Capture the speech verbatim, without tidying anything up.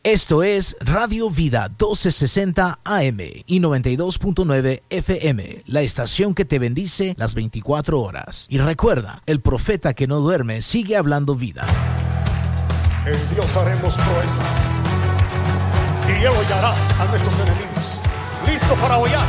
Esto es Radio Vida doce sesenta A M y noventa y dos punto nueve F M, la estación que te bendice las veinticuatro horas. Y recuerda, el profeta que no duerme sigue hablando vida. En Dios haremos proezas y Él hollará a nuestros enemigos. Listo para hollar.